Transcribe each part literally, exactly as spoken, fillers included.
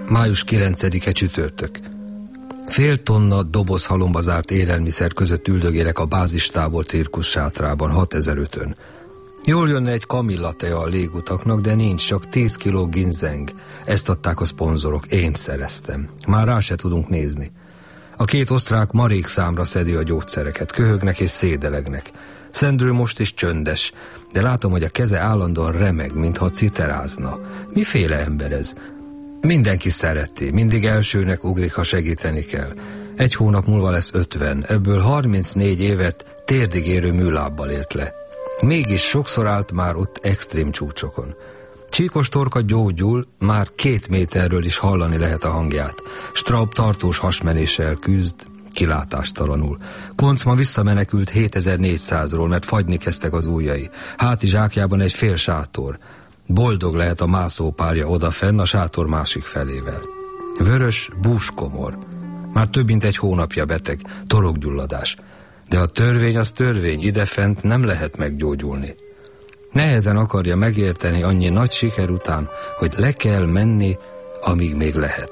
május kilencedike csütörtök. Fél tonna doboz halomba zárt élelmiszer között üldögélek a bázistábor cirkusz sátrában, hatezerötön. Jól jönne egy Kamilla tea a légutaknak, de nincs, csak tíz kiló ginzeng. Ezt adták a szponzorok, én szereztem. Már rá se tudunk nézni. A két osztrák marék számra szedi a gyógyszereket, köhögnek és szédelegnek. Szendrő most is csöndes, de látom, hogy a keze állandóan remeg, mintha citerázna. Miféle ember ez? Mindenki szereti, mindig elsőnek ugrik, ha segíteni kell. Egy hónap múlva lesz ötven, ebből harmincnégy évet térdig érő műlábbal élt le. Mégis sokszor állt már ott extrém csúcsokon. Csíkos torka gyógyul, már két méterről is hallani lehet a hangját. Straub tartós hasmenéssel küzd, kilátástalanul. Koncma visszamenekült hétezer-négyszázról, mert fagyni kezdtek az ujjai. Háti zsákjában egy fél sátor. Boldog lehet a mászópárja odafenn a sátor másik felével. Vörös búskomor. Már több mint egy hónapja beteg, torokgyulladás. De a törvény az törvény, idefent nem lehet meggyógyulni. Nehezen akarja megérteni annyi nagy siker után, hogy le kell menni, amíg még lehet.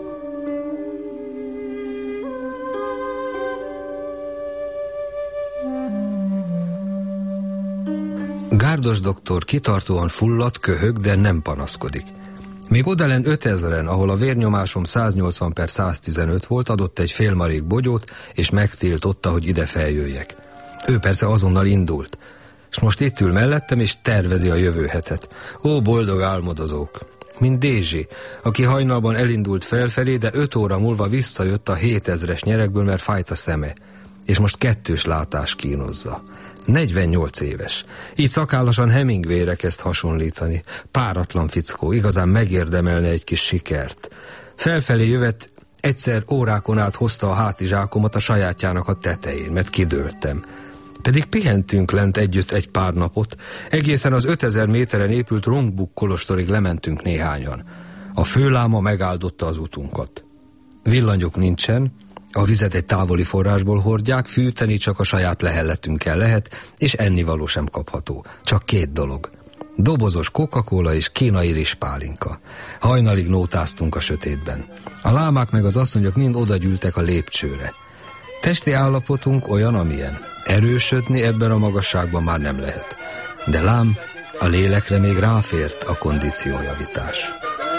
Gárdos doktor kitartóan fulladt, köhög, de nem panaszkodik. Még odalen ötezren, ahol a vérnyomásom száznyolcvan per száztizenöt volt, adott egy félmarék bogyót, és megtiltotta, hogy ide feljöjjek. Ő persze azonnal indult, és most itt ül mellettem, és tervezi a jövő hetet. Ó, boldog álmodozók! Mint Dézsi, aki hajnalban elindult felfelé, de öt óra múlva visszajött a hétezres nyerekből, mert fájt a szeme, és most kettős látás kínozza. negyvennyolc éves. Így szakállasan Hemingwayre kezd hasonlítani. Páratlan fickó, igazán megérdemelne egy kis sikert. Felfelé jövet, egyszer órákon át hozta a hátizsákomat a sajátjának a tetején, mert kidőltem. Pedig pihentünk lent együtt egy pár napot, egészen az ötezer méteren épült Rongbuk kolostorig lementünk néhányan. A főláma megáldotta az utunkat. Villanyok nincsen, a vizet egy távoli forrásból hordják, fűteni csak a saját lehelletünkkel lehet, és ennivaló sem kapható. Csak két dolog. Dobozos Coca-Cola és kínai rizspálinka. Hajnalig nótáztunk a sötétben. A lámák meg az asszonyok mind odagyűltek a lépcsőre. Testi állapotunk olyan, amilyen. Erősödni ebben a magasságban már nem lehet. De lám, a lélekre még ráfért a kondíciójavítás.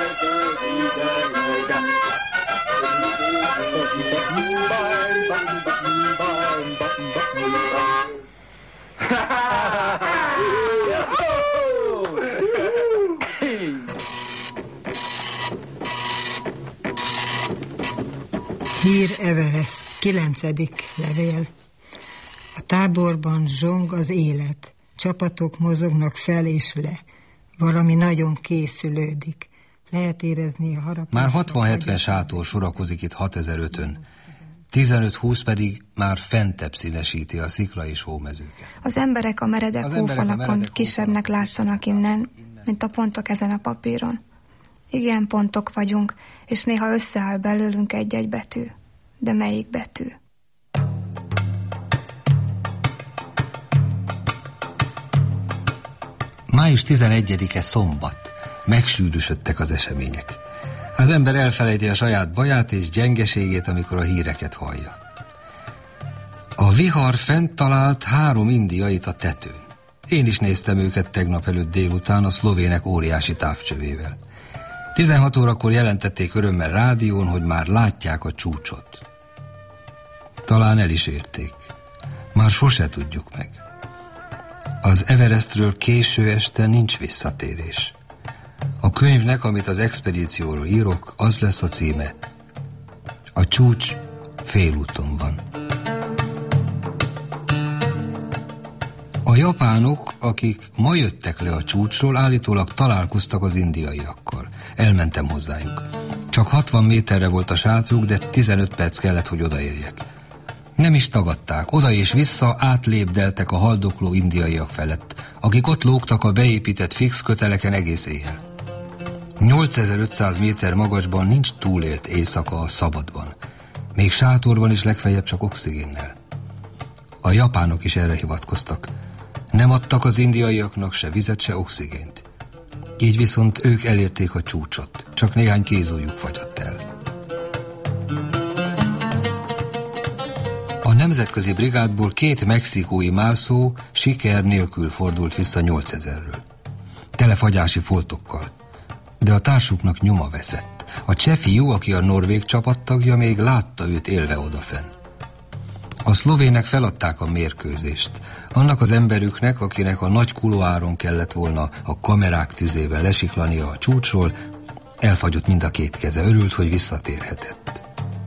Hír Everest, kilencedik levél. A táborban zsong az élet. Csapatok mozognak fel és le. Valami nagyon készülődik. Lehet érezni a harapás. Már hatvan-hetven sátor sorakozik itt hatezerötön. tizenöt-húsz pedig már fentebb színesíti a szikla és hómezőket. Az emberek a meredek az hófalakon kisebbnek látszanak innen, mint a pontok ezen a papíron. Igen, pontok vagyunk, és néha összeáll belőlünk egy-egy betű. De melyik betű? május tizenegyedike szombat. Megsűrűsödtek az események. Az ember elfelejti a saját baját és gyengeségét, amikor a híreket hallja. A vihar fent talált három indiait a tetőn. Én is néztem őket tegnap előtt délután a szlovének óriási távcsövével. tizenhat órakor jelentették örömmel rádión, hogy már látják a csúcsot. Talán el is érték. Már sose tudjuk meg. Az Everestről késő este nincs visszatérés. A könyvnek, amit az expedícióról írok, az lesz a címe: A csúcs félúton van. A japánok, akik ma jöttek le a csúcsról, állítólag találkoztak az indiaiakkal. Elmentem hozzájuk. Csak hatvan méterre volt a sátruk, de tizenöt perc kellett, hogy odaérjek. Nem is tagadták, oda és vissza átlépdeltek a haldokló indiaiak felett, akik ott lógtak a beépített fix köteleken egész éjjel. nyolcezer-ötszáz méter magasban nincs túlélt éjszaka a szabadban. Még sátorban is legfeljebb csak oxigénnel. A japánok is erre hivatkoztak. Nem adtak az indiaiaknak se vizet, se oxigént. Így viszont ők elérték a csúcsot, csak néhány kézújjuk fagyott el. A nemzetközi brigádból két mexikói mászó siker nélkül fordult vissza nyolcezerről. Tele fagyási foltokkal. De a társuknak nyoma veszett. A cseh fiú, aki a norvég csapattagja, még látta őt élve odafenn. A szlovének feladták a mérkőzést. Annak az emberüknek, akinek a nagy kuloáron kellett volna a kamerák tüzével lesiklania a csúcsról, elfagyott mind a két keze, örült, hogy visszatérhetett.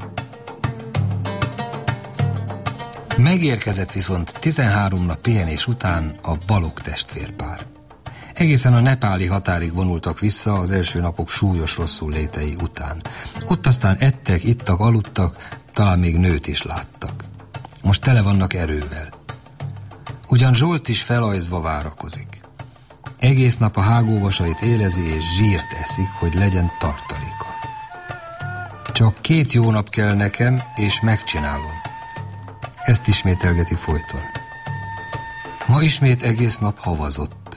Megérkezett viszont tizenhárom nap pihenés után a Balogh testvérpár. Egészen a nepáli határig vonultak vissza az első napok súlyos rosszul létei után. Ott aztán ettek, ittak, aludtak, talán még nőt is láttak. Most tele vannak erővel. Ugyan Zsolt is felajzva várakozik. Egész nap a hágóvasait élezi és zsírt eszik, hogy legyen tartaléka. Csak két jó nap kell nekem, és megcsinálom. Ezt ismételgeti folyton. Ma ismét egész nap havazott.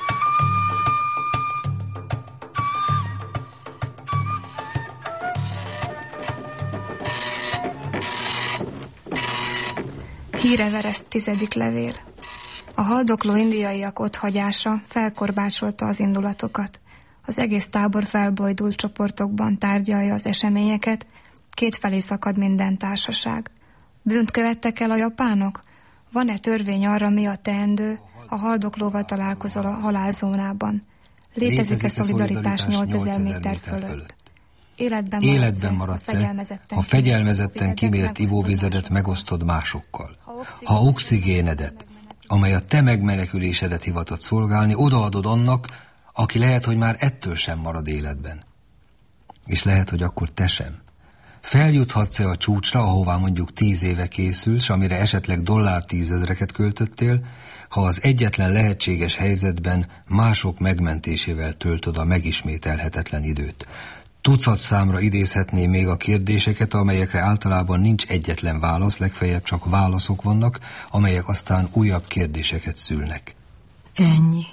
Hírevereszt tizedik levél. A haldokló indiaiak otthagyása felkorbácsolta az indulatokat. Az egész tábor felbojdult csoportokban tárgyalja az eseményeket, kétfelé szakad minden társaság. Bűnt követtek el a japánok? Van-e törvény arra, mi a teendő, ha haldoklóval találkozol a halálzónában? Létezik-e szolidaritás nyolcezer méter fölött? Életben, Életben maradsz-e, ha fegyelmezetten kimért ivóvizedet megosztod másokkal? Ha oxigénedet, amely a te megmenekülésedet hivatott szolgálni, odaadod annak, aki lehet, hogy már ettől sem marad életben. És lehet, hogy akkor te sem. Feljuthatsz-e a csúcsra, ahová mondjuk tíz éve készülsz, amire esetleg dollár tízezreket költöttél, ha az egyetlen lehetséges helyzetben mások megmentésével töltöd a megismételhetetlen időt? Tucat számra idézhetné még a kérdéseket, amelyekre általában nincs egyetlen válasz, legfeljebb csak válaszok vannak, amelyek aztán újabb kérdéseket szülnek. Ennyi.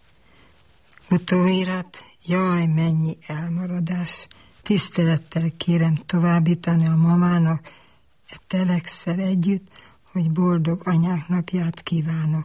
Utóirat, jaj, mennyi elmaradás. Tisztelettel kérem továbbítani a mamának e telexszel együtt, hogy boldog anyák napját kívánok.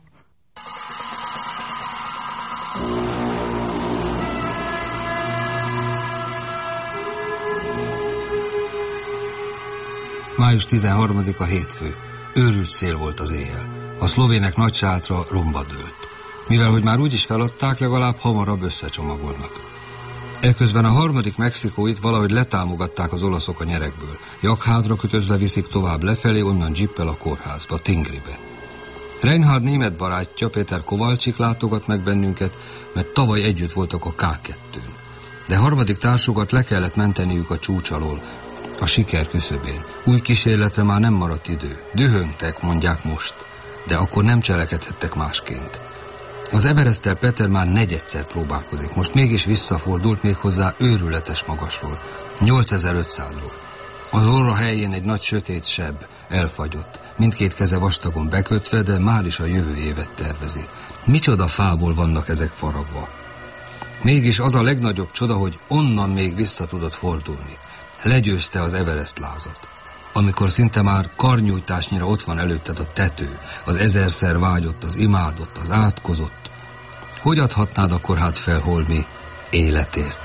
május tizenharmadika hétfő. Őrült szél volt az éjjel. A szlovének nagy sátra romba dőlt. Mivel, hogy már úgyis feladták, legalább hamarabb összecsomagolnak. Eközben a harmadik mexikóit valahogy letámogatták az olaszok a nyerekből. Jakhátra kötözve viszik tovább lefelé, onnan dzsippel a kórházba, Tingribe. Reinhard német barátja, Péter Kovalcsik látogat meg bennünket, mert tavaly együtt voltak a ká kettőn. De harmadik társukat le kellett menteniük a csúcs alól, a siker küszöbén. Új kísérletre már nem maradt idő. Dühöngtek, mondják most, de akkor nem cselekedhettek másként. Az Everesttel Peter már negyedszer próbálkozik, most mégis visszafordult, méghozzá őrületes magasról, nyolcezer-ötszázról. Az orra helyén egy nagy sötét seb, elfagyott, mindkét keze vastagon bekötve, de már is a jövő évet tervezi. Micsoda fából vannak ezek faragva. Mégis az a legnagyobb csoda, hogy onnan még vissza tudott fordulni. Legyőzte az Everest lázat. Amikor szinte már karnyújtásnyira ott van előtted a tető, az ezerszer vágyott, az imádott, az átkozott, hogy adhatnád akkor hát fel holmi életért?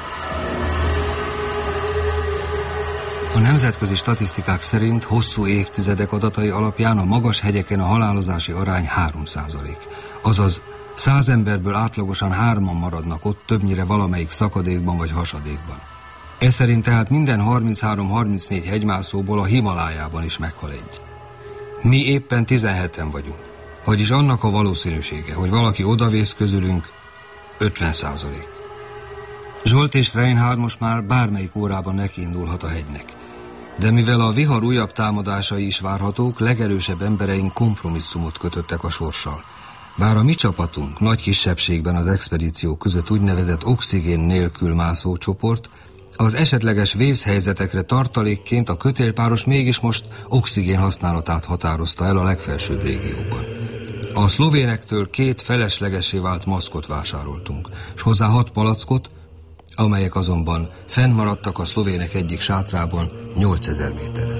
A nemzetközi statisztikák szerint hosszú évtizedek adatai alapján a magas hegyeken a halálozási arány három százalék. Azaz száz emberből átlagosan hárman maradnak ott, többnyire valamelyik szakadékban vagy hasadékban. Ez szerint tehát minden harminchárom-harmincnégy hegymászóból a Himalájában is meghal egy. Mi éppen tizenheten vagyunk, vagyis annak a valószínűsége, hogy valaki odavész közülünk, ötven százalék. Zsolt és Reinhard most már bármelyik órában nekiindulhat a hegynek. De mivel a vihar újabb támadásai is várhatók, legerősebb embereink kompromisszumot kötöttek a sorssal. Bár a mi csapatunk nagy kisebbségben az expedíció között úgynevezett oxigén nélkül mászó csoport, az esetleges vészhelyzetekre tartalékként a kötélpáros mégis most oxigén használatát határozta el a legfelsőbb régióban. A szlovénektől két feleslegesé vált maszkot vásároltunk, és hozzá hat palackot, amelyek azonban fennmaradtak a szlovének egyik sátrában nyolcezer méteren.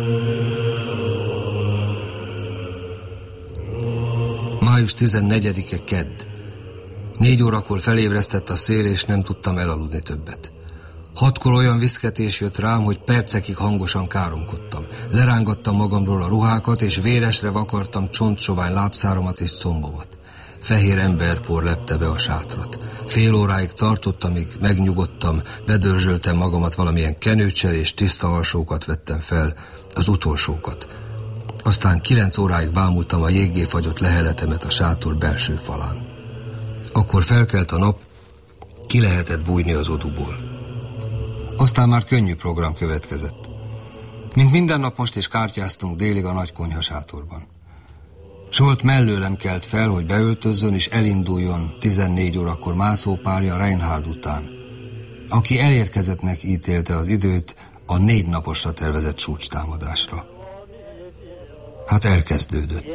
május tizennegyedike kedd. Négy órakor felébresztett a szél, és nem tudtam elaludni többet. Hatkor olyan viszketés jött rám, hogy percekig hangosan káromkodtam. Lerángattam magamról a ruhákat, és véresre vakartam csontsovány lábszáromat és combomat. Fehér emberpor lepte be a sátrat. Fél óráig tartott, amíg megnyugodtam, bedörzsöltem magamat valamilyen kenőcsel, és tiszta alsókat vettem fel, az utolsókat. Aztán kilenc óráig bámultam a jéggé fagyott leheletemet a sátor belső falán. Akkor felkelt a nap, ki lehetett bújni az oduból. Aztán már könnyű program következett. Mint minden nap most is kártyáztunk délig a nagy konyha sátorban. Zsolt mellőlem kelt fel, hogy beöltözzön és elinduljon tizennégy órakor mászópárja Reinhard után, aki elérkezettnek ítélte az időt a négy naposra tervezett csúcstámadásra. Hát elkezdődött.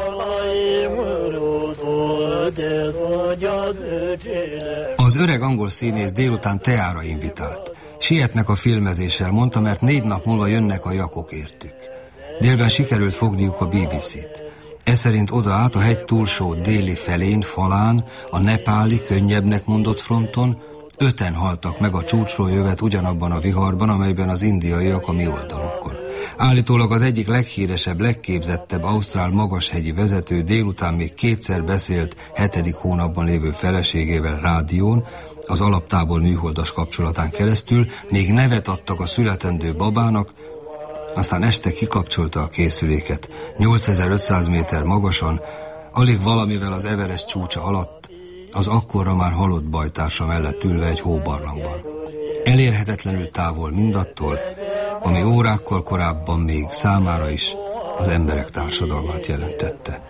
Az öreg angol színész délután teára invitált. Sietnek a filmezéssel, mondta, mert négy nap múlva jönnek a jakok értük. Délben sikerült fogniuk a bé bé cét. Ez szerint oda át a hegy túlsó déli felén, falán, a nepáli, könnyebbnek mondott fronton, öten haltak meg a csúcsról jövet ugyanabban a viharban, amelyben az indiaiak a mi oldalunkon. Állítólag az egyik leghíresebb, legképzettebb ausztrál magashegyi vezető délután még kétszer beszélt hetedik hónapban lévő feleségével rádión, az alaptábor műholdas kapcsolatán keresztül, még nevet adtak a születendő babának, aztán este kikapcsolta a készüléket. nyolcezer-ötszáz méter magasan, alig valamivel az Everest csúcsa alatt, az akkorra már halott bajtársa mellett ülve egy hóbarlangban. Elérhetetlenül távol mindattól, ami órákkal korábban még számára is az emberek társadalmát jelentette.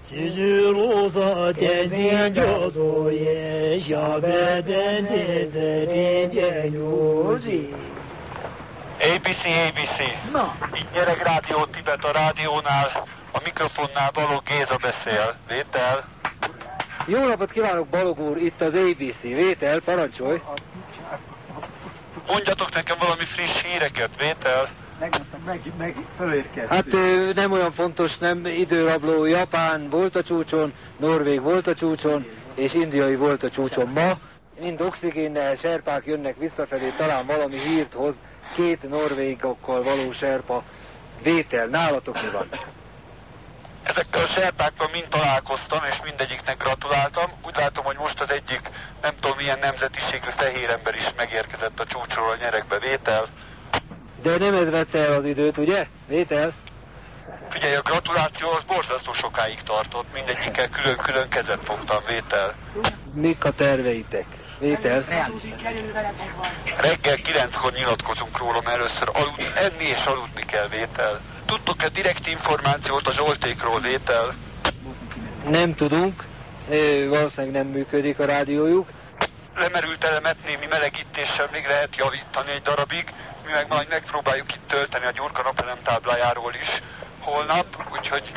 á bé cé, á bé cé. Na. Itt Nyereg Rádió Tibet a rádiónál, a mikrofonnál Balogh Géza beszél. Vétel. Jó napot kívánok, Balogh úr, itt az á bé cé. Vétel, parancsolj. Mondjatok nekem valami friss híreket, vétel. Meg, meg, meg hát nem olyan fontos, nem időrabló. Japán volt a csúcson, Norvég volt a csúcson, és indiai volt a csúcson ma. Mind oxigénnel, serpák jönnek visszafelé, talán valami hírt hoz. Két norvégokkal való serpa. Vétel, nálatok mi van? Ezekkel a serpákkal mind találkoztam, és mindegyiknek gratuláltam. Úgy látom, hogy most az egyik, nem tudom milyen nemzetiségű fehér ember is megérkezett a csúcsról a Nyeregbe. Vétel. De nem ez vette el az időt, ugye? Vétel. Figyelj, a gratuláció az borzasztó sokáig tartott, mindegyikkel külön-külön kezet fogtam. Vétel. Mik a terveitek? Vétel. Reggel kilenckor nyilatkozunk róla, mert először aludni, enni és aludni kell. Vétel. Tudtok-e direkt információt a Zsoltékról? Vétel? Nem tudunk, valószínűleg nem működik a rádiójuk. Lemerült elemet némi melegítéssel még lehet javítani egy darabig, mi meg majd megpróbáljuk itt tölteni a Gyurka napelem táblájáról is holnap, úgyhogy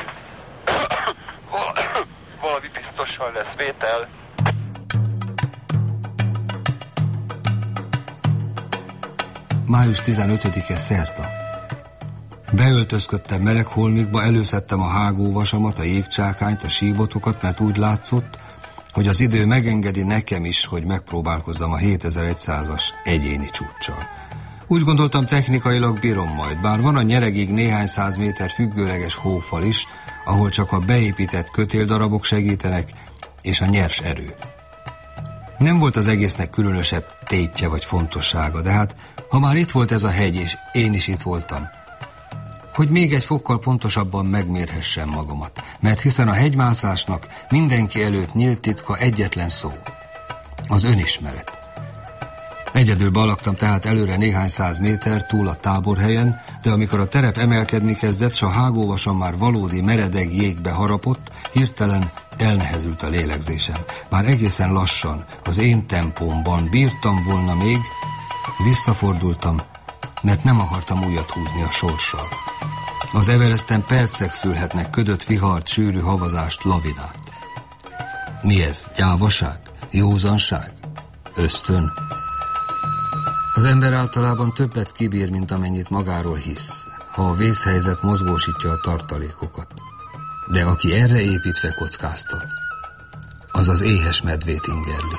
valami biztosan lesz. Vétel. május tizenötödike szerda. Beöltözködtem meleg holmikba, előszedtem a hágóvasamat, a jégcsákányt, a síbotokat, mert úgy látszott, hogy az idő megengedi nekem is, hogy megpróbálkozzam a hétezerszázas egyéni csúccsal. Úgy gondoltam, technikailag bírom majd, bár van a Nyeregig néhány száz méter függőleges hófal is, ahol csak a beépített kötéldarabok segítenek, és a nyers erő. Nem volt az egésznek különösebb tétje vagy fontossága, de hát, ha már itt volt ez a hegy, és én is itt voltam, hogy még egy fokkal pontosabban megmérhessem magamat, mert hiszen a hegymászásnak mindenki előtt nyílt titka egyetlen szó, az önismeret. Egyedül balagtam tehát előre néhány száz méter túl a táborhelyen, de amikor a terep emelkedni kezdett, s a hágóvason már valódi meredeg jégbe harapott, hirtelen elnehezült a lélegzésem. Már egészen lassan, az én tempómban bírtam volna még, visszafordultam, mert nem akartam újat húzni a sorssal. Az Everesten percek szülhetnek ködött vihart, sűrű havazást, lavinát. Mi ez? Gyávaság? Józanság? Ösztön? Az ember általában többet kibír, mint amennyit magáról hisz, ha a vészhelyzet mozgósítja a tartalékokat. De aki erre építve kockáztat, az az éhes medvét ingerli.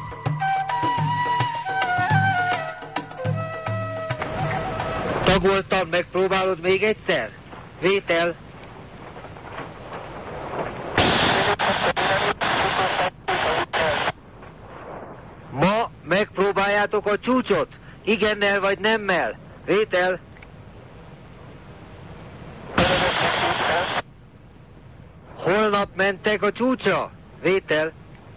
Tagoltam, megpróbálod még egyszer? Vétel. Ma megpróbáljátok a csúcsot? Igennel vagy nemmel? Vétel. Holnap mentek a csúcsra? Vétel.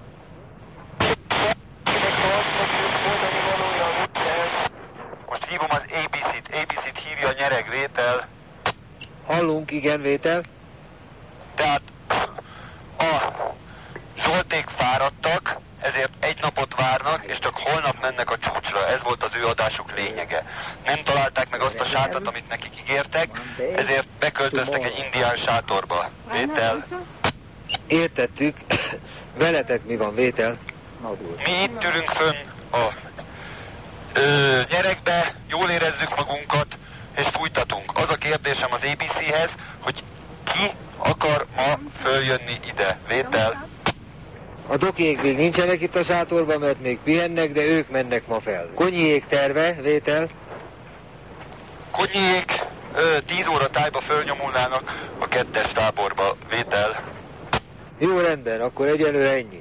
Most hívom az á bé cét, á bé cét hívja a nyereg, vétel. Hallunk, igen, vétel. Tehát a Zsolték fáradtak, ezért egy napot várnak, és csak holnap mennek a csúcsra. Ez volt az ő adásuk lényege. Nem találták meg azt a sátrat, amit nekik ígértek, ezért beköltöztek egy indián sátorba. Vétel. Értettük. Veletek mi van, vétel? Mi itt ülünk fönn a ö, nyeregbe, jól érezzük magunkat, és fújtatunk. Az a kérdésem az á bé céhez, hogy ki akar ma följönni ide? Vétel. A dokiék még nincsenek itt a sátorban, mert még pihennek, de ők mennek ma fel. Konyiék terve, vétel. Konyiék ö, tíz óra tájba fölnyomulnának a kettes táborba, vétel. Jó, rendben, akkor egyenlőre ennyi.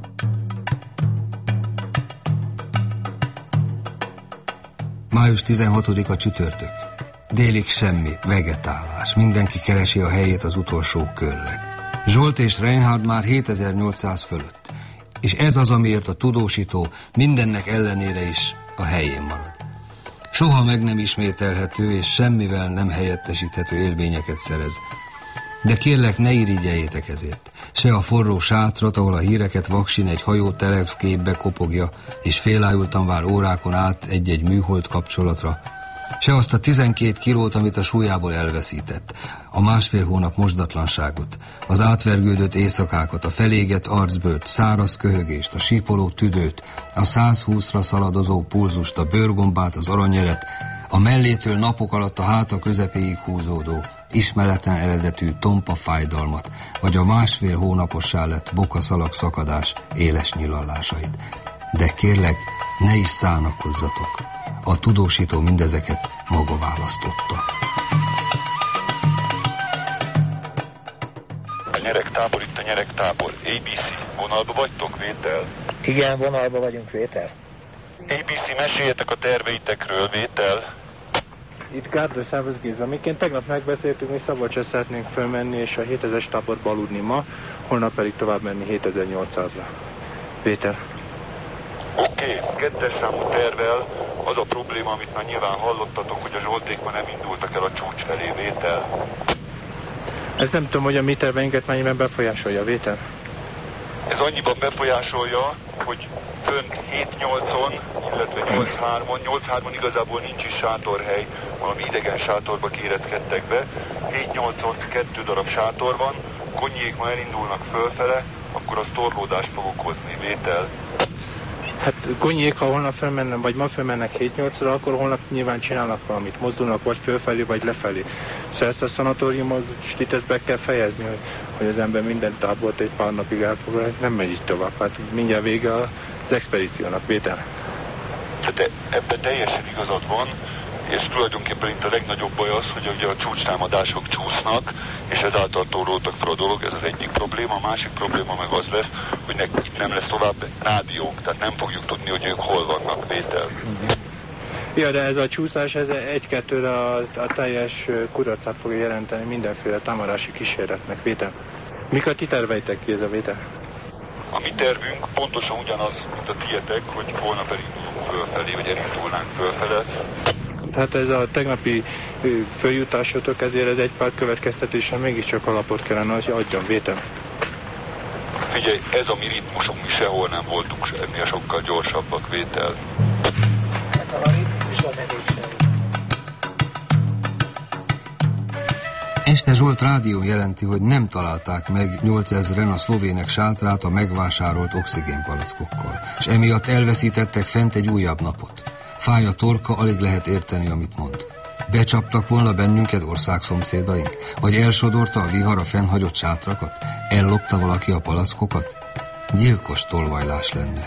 május tizenhatodika csütörtök. Délig semmi, vegetálás. Mindenki keresi a helyét az utolsó körre. Zsolt és Reinhard már hétezer-nyolcszáz fölött. És ez az, amiért a tudósító mindennek ellenére is a helyén marad. Soha meg nem ismételhető és semmivel nem helyettesíthető élményeket szerez. De kérlek, ne irigyeljétek ezért. Se a forró sátrat, ahol a híreket vaksin egy hajó telexképbe kopogja, és félájultan vár órákon át egy-egy műhold kapcsolatra, se azt a tizenkét kilót, amit a súlyából elveszített, a másfél hónap mosdatlanságot, az átvergődött éjszakákat, a felégett arcbőrt, száraz köhögést, a sípoló tüdőt, a százhúszra szaladozó pulzust, a bőrgombát, az aranyeret, a mellétől napok alatt a háta közepéig húzódó, ismeretlen eredetű tompa fájdalmat, vagy a másfél hónapossá lett bokaszalag szakadás éles nyilallásait. De kérlek, ne is szánakozzatok. A tudósító mindezeket maga választotta. A nyeregtábor, itt a nyeregtábor. á bé cé, vonalba vagytok, vétel? Igen, vonalba vagyunk, vétel. á bé cé, meséljetek a terveitekről, vétel? Itt Gárdor Szávasz Géza. Miként tegnap megbeszéltük, mi Szabolcsra szeretnénk fölmenni, és a hétezres táborba aludni ma, holnap pedig tovább menni hétezer-nyolcszázra. Vétel. Oké, okay. Kettes számú tervvel az a probléma, amit már nyilván hallottatok, hogy a Zsolték ma nem indultak el a csúcs felé, vétel. Ez nem tudom, hogy a mi terveinket mennyiben befolyásolja, vétel. Ez annyiban befolyásolja, hogy fönn hét nyolcon, illetve nyolc hármon, nyolc hármon igazából nincs is sátorhely, valami idegen sátorba kéreckedtek be. hét nyolcon kettő darab sátor van, Konyiék ma elindulnak fölfele, akkor az torlódást fog okozni, vétel. Hát Konyiék, ha holnap felmennem, vagy ma felmennek hét nyolcra, akkor holnap nyilván csinálnak valamit, mozdulnak vagy fölfelé, vagy lefelé. Szóval ezt a szanatóriumot itt ezt be kell fejezni, hogy, hogy az ember minden tábort egy pár napig elfoglal, ez nem megy így tovább. Hát mindjárt vége az expedíciónak, vétel. Tehát ebben teljesen igazad van, és tulajdonképpen itt a legnagyobb baj az, hogy ugye a csúcstámadások csúsznak, és ezáltal torlódtak fel a dolog, ez az egyik probléma. A másik probléma meg az lesz, hogy ne, itt nem lesz tovább rádiónk, tehát nem fogjuk tudni, hogy ők hol vannak, vétel. Ja, de ez a csúszás, ez egy-kettőre a, a teljes kudarcát fogja jelenteni mindenféle támadási kísérletnek, vétel. Mik a ti terveitek ki ez a vétel? A mi tervünk pontosan ugyanaz, mint a tietek, hogy holnap elindulunk fölfelé, vagy elindulnánk fölfele. Hát ez a tegnapi följutásotok, ezért ez egy pár következtetésen mégiscsak alapot kellene, hogy adjon, vétel. Figyelj, ez a mi ritmusunk, mi sehol nem voltunk ennél sokkal gyorsabbak, vétel. Este Zsolt rádió jelenti, hogy nem találták meg nyolcezren a szlovének sátrát a megvásárolt oxigénpalackokkal, és emiatt elveszítettek fent egy újabb napot. Fáj a torka, alig lehet érteni, amit mond. Becsaptak volna bennünket országszomszédaink? Vagy elsodorta a vihar a fennhagyott sátrakat? Ellopta valaki a palackokat? Gyilkos tolvajlás lenne.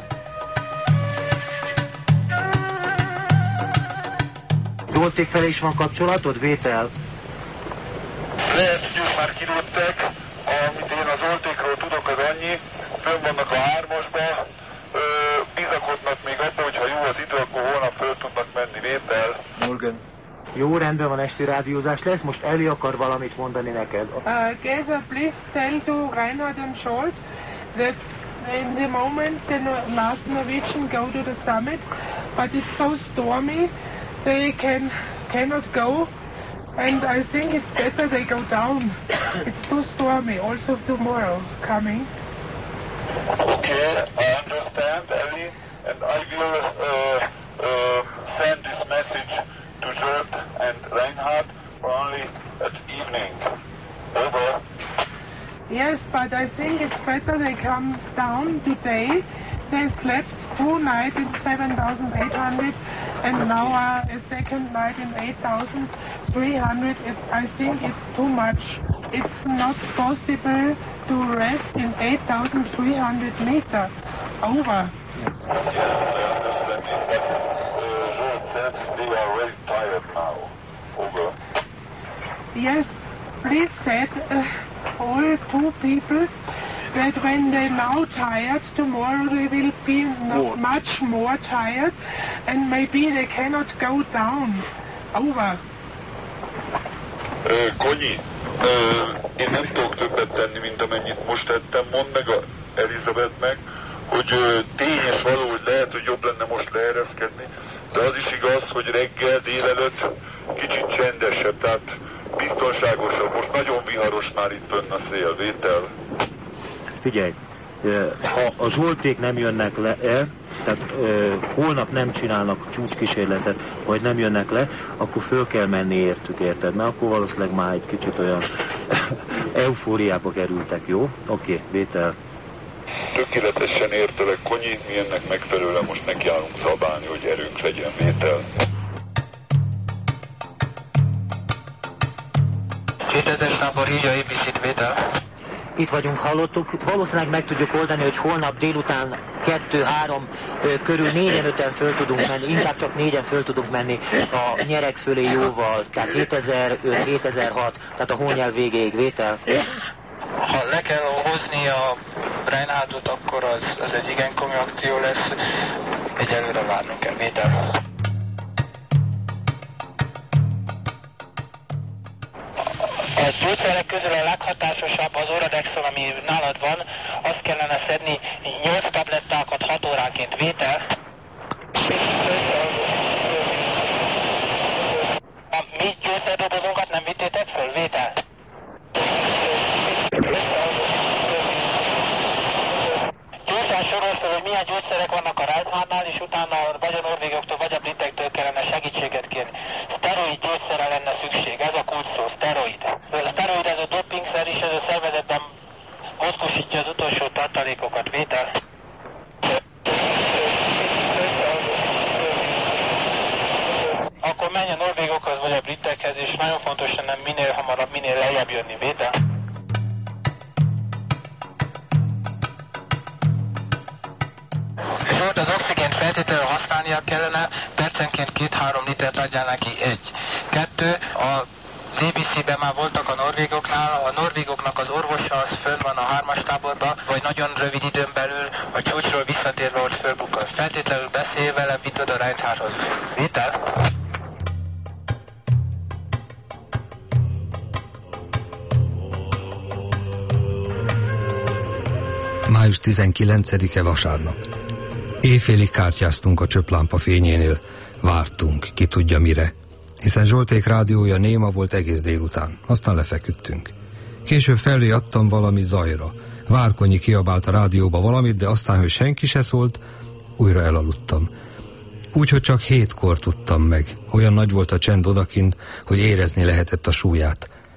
Zsolték felé is van kapcsolatod, Vétel? Lehet, hogy ők már kiléptek. Amit én az Zsoltékról tudok, az annyi. Fönn vannak a hármasba. Ö, bizakodnak még abban, hogy ha jó az idő, akkor holnap föl tudnak menni. Vétel. Morgan. Jó, rendben van, esti rádiózás lesz. Most Eli akar valamit mondani neked. Uh, Geza, please tell to Reinhard and Scholt that in the moment the last Norwegian go to the summit, but it's so stormy they can cannot go, and I think it's better they go down. It's too stormy. Also tomorrow coming. Okay, I understand, Ellie, and I will uh, uh, send this message to Zsolt and Reinhard only at evening. Over. Yes, but I think it's better they come down today. They slept two nights in seven thousand eight hundred and now uh, a second night in eight thousand three hundred. It, I think it's too much. It's not possible to rest in eight thousand three hundred meters. Over. Yes, I understand it, but uh, Zsolt said they are very tired now. Over. Yes, please said uh, all two people that when they're now tired, tomorrow they will be no, much more tired and maybe they cannot go down. Over. Uh, Konyi, uh, én nem tudok többet tenni, mint amennyit most tettem. Mondd meg a Elizabethnek, hogy uh, tényes való, hogy lehet, hogy jobb lenne most leereszkedni, de az is igaz, hogy reggel, délelőtt kicsit csendesebb, tehát biztonságosabb. Most nagyon viharos már itt fönn a szél. Vétel. Figyelj, ha a Zsolték nem jönnek le, el, tehát holnap nem csinálnak csúcskísérletet, vagy nem jönnek le, akkor föl kell menni értük, érted? Mert akkor valószínűleg már egy kicsit olyan eufóriába kerültek, jó? Oké, okay, Vétel. Tökéletesen értelek, Konyi, mi ennek megfelelően most nekiállunk szabálni, hogy erőnk legyen. Vétel. kétezer tábor írja á bé cét, Vétel. Itt vagyunk, hallottuk. Itt valószínűleg meg tudjuk oldani, hogy holnap délután kettő-három körül négyen-öten föl tudunk menni, inkább csak négyen föl tudunk menni a nyereg fölé jóval, tehát hétezer-öt, hétezer-hat, tehát a hónyel végéig. Vétel. Ha le kell hozni a Reinhardtot, akkor az, az egy igen komoly akció lesz. Egyelőre várnunk kell. Vétel. A gyógyszerek közül a leghatásosabb az Oradexon, ami nálad van, azt kellene szedni nyolc tablettákat hat óránként. Vétel. A mi gyógyszerdobozunkat nem vittétek föl? Vétel. Gyorsan sorol fel, hogy milyen gyógyszerek vannak a Reinhardtnál, és utána vagy a norvégoktól, vagy a britektől kellene segítséget kérni. Szteroid gyógyszerre lenne szükség, ez a kulcs szó, szteroid. A szteroid ez a dopingszer is, ez a szervezetben mozgósítja az utolsó tartalékokat. Vétel. Akkor menj a norvégokhoz vagy a britekhez, és nagyon fontos lenne minél hamarabb, minél lejjebb jönni. Vétel. Zsolt, az oxigént feltétlenül használnia kellene, percenként két-három litert adjál neki. Egy. Kettő, a á bé cében már voltak a norvégoknál, a norvégoknak az orvosa az fönn van a hármas táborban, vagy nagyon rövid időn belül a csúcsról visszatérve ott fölbukkan. Feltétlenül beszélj vele, vidd oda Reinhardthoz. Vétel? május tizenkilencedike vasárnap. Éjfélig kártyáztunk a csöplámpa fényénél, vártunk, ki tudja mire, hiszen Zsolték rádiója néma volt egész délután, aztán lefeküdtünk. Később felé adtam valami zajra. Várkonyi kiabált a rádióba valamit, de aztán, hogy senki se szólt, újra elaludtam. Úgyhogy csak hétkor tudtam meg. Olyan nagy volt a csend odakint, hogy érezni lehetett a súlyát.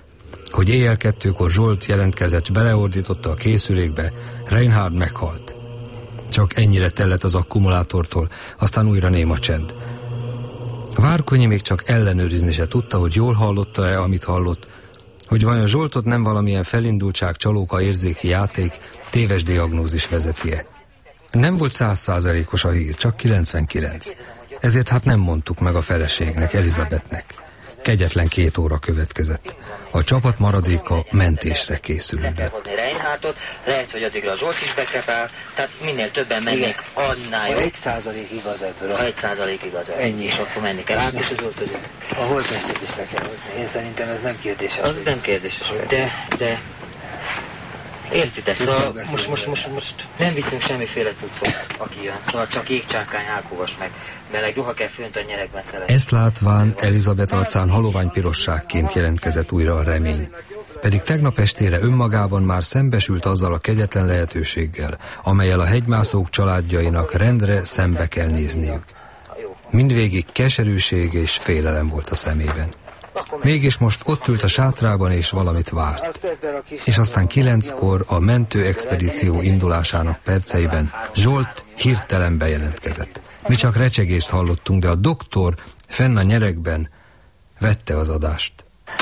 hogy éjjel kettőkor Zsolt jelentkezett, s beleordította a készülékbe, Reinhard meghalt. Csak ennyire tellett az akkumulátortól, aztán újra néma csend. Várkonyi még csak ellenőrizni se tudta, hogy jól hallotta-e, amit hallott, hogy vajon Zsoltot nem valamilyen felindultság, csalóka, érzéki játék, téves diagnózis vezeti-e. Nem volt százszázalékos a hír, csak kilencvenkilenc. Ezért hát nem mondtuk meg a feleségnek, Elizabethnek. Kegyetlen két óra következett. A csapat maradéka mentésre készülődött. Reinhardtot, lehet, hogy addigra a Zsolt is bekrepál, tehát minél többen mennék, annál jobb. egy százalék igaz ebből. Ha egy százalék igaz ebből. Ennyi. És akkor menni kell. Ránk is az öltözőt. A holttestet is le kell hozni. Én szerintem ez nem kérdéses. Az nem kérdéses. De, de... Értitek, szóval most, most, most, most nem viszünk semmiféle cuccot, aki jön. Szóval csak jégcsákány, álkovas meg meleg ruha kell fönt a nyeregben szeretni. Ezt látván Elizabeth arcán halovány pirosságként jelentkezett újra a remény. Pedig tegnap estére önmagában már szembesült azzal a kegyetlen lehetőséggel, amellyel a hegymászók családjainak rendre szembe kell nézniük. Mindvégig keserűség és félelem volt a szemében. Mégis most ott ült a sátrában és valamit várt. És aztán kilenckor a mentőexpedíció indulásának perceiben Zsolt hirtelen bejelentkezett. Mi csak recsegést hallottunk, de a doktor fenn a nyeregben vette az adást.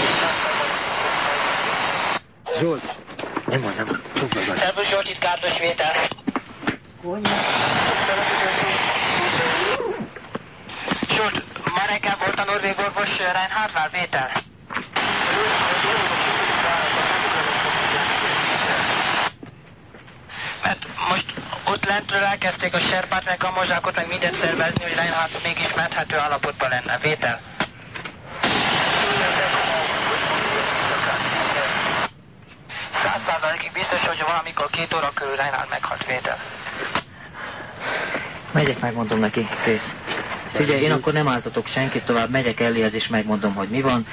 Zsolt, nem van, nem van. Szervusz Zsolt, itt Kárdos Vétel. Zsolt, ma reggel volt a norvég orvos Reinhardnál, Vétel. Mert most ott lentről elkezdték a serpát, meg a mozsákot, meg mindent szervezni, hogy Reinhard mégis menthető állapotban lenne, Vétel. Száz százalékig biztos, hogy valamikor két óra körül Reinhard meghalt, Vétel. Megyek, megmondom neki, kész. Figyelj, én akkor nem álltatok senkit tovább, megyek Ellihez és megmondom, hogy mi van.